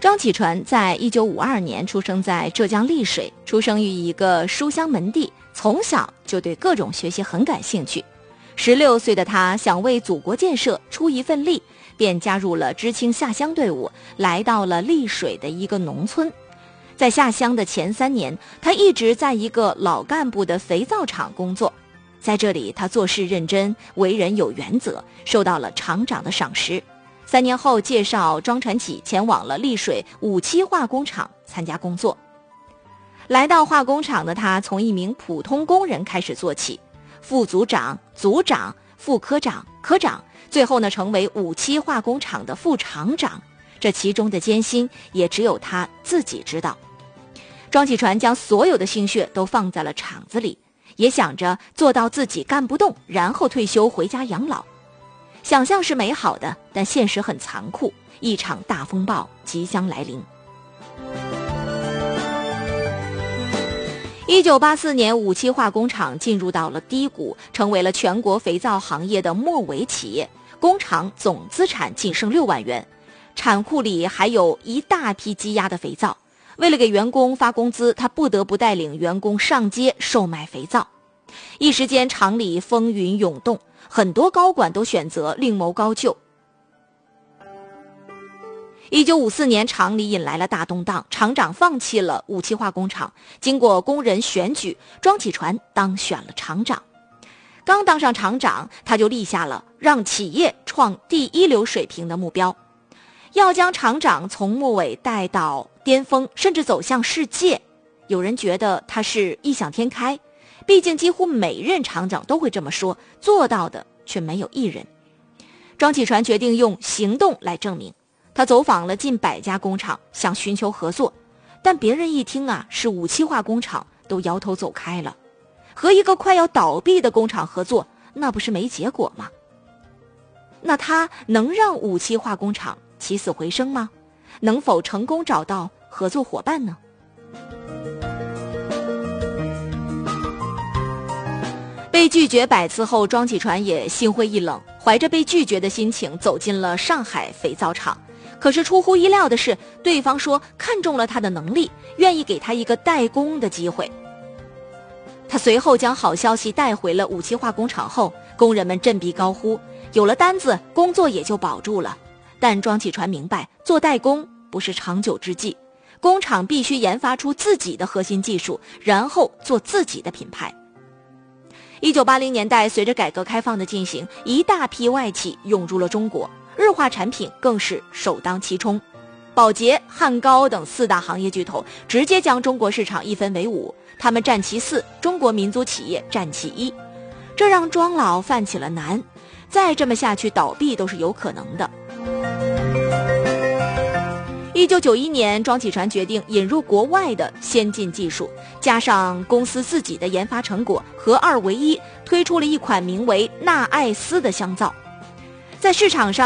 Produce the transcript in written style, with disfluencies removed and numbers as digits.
庄启传在1952年出生在浙江丽水，出生于一个书香门第，从小就对各种学习很感兴趣。16岁的他想为祖国建设出一份力，便加入了知青下乡队伍，来到了丽水的一个农村。在下乡的前3年，他一直在一个老干部的肥皂厂工作。在这里，他做事认真，为人有原则，受到了厂长的赏识。3年后，介绍庄传启前往了丽水57化工厂参加工作。来到化工厂的他，从一名普通工人开始做起，副组长、组长、副科长、科长，最后呢，成为57化工厂的副厂长。这其中的艰辛，也只有他自己知道。庄启传将所有的心血都放在了厂子里，也想着做到自己干不动，然后退休回家养老。想象是美好的，但现实很残酷，一场大风暴即将来临。1984年57化工厂进入到了低谷，成为了全国肥皂行业的末尾企业，工厂总资产仅剩6万元，产库里还有一大批积压的肥皂。为了给员工发工资，他不得不带领员工上街售卖肥皂。一时间厂里风云涌动，很多高管都选择另谋高就。1954年，厂里引来了大动荡，厂长放弃了57化工厂。经过工人选举，庄启传当选了厂长。刚当上厂长，他就立下了让企业创第一流水平的目标，要将厂长从末尾带到巅峰，甚至走向世界。有人觉得他是异想天开，毕竟几乎每任厂长都会这么说，做到的却没有一人。庄启传决定用行动来证明。他走访了近100家工厂，想寻求合作，但别人一听是57化工厂，都摇头走开了。和一个快要倒闭的工厂合作，那不是没结果吗？那他能让57化工厂起死回生吗？能否成功找到合作伙伴呢？被拒绝100次后，庄启传也心灰意冷，怀着被拒绝的心情走进了上海肥皂厂。可是出乎意料的是，对方说看中了他的能力，愿意给他一个代工的机会。他随后将好消息带回了57化工厂后，工人们振臂高呼，有了单子，工作也就保住了。但庄启传明白，做代工不是长久之计，工厂必须研发出自己的核心技术，然后做自己的品牌。1980年代，随着改革开放的进行，一大批外企涌入了中国，日化产品更是首当其冲。宝洁、汉高等4大行业巨头直接将中国市场一分为5，他们占其4，中国民族企业占其1，这让庄老犯起了难，再这么下去倒闭都是有可能的。1991年，庄启传决定引入国外的先进技术，加上公司自己的研发成果，合2为1，推出了一款名为纳爱斯的香皂。在市场上